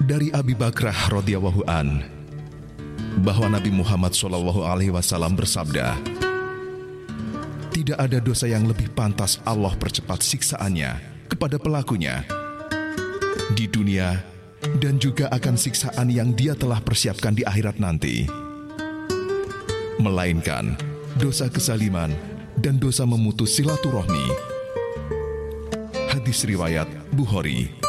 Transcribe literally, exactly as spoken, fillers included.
Dari Abi Bakrah radhiyallahu an bahwa Nabi Muhammad shallallahu alaihi wasallam bersabda, tidak ada dosa yang lebih pantas Allah percepat siksaannya kepada pelakunya di dunia dan juga akan siksaan yang Dia telah persiapkan di akhirat nanti, melainkan dosa kezaliman dan dosa memutus silaturahmi. Hadis riwayat Bukhari.